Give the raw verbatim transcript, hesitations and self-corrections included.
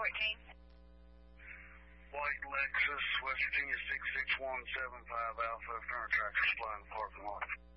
fourteen. White Lexus, West Virginia six six one seven five Alpha, front tractor supply in the parking lot.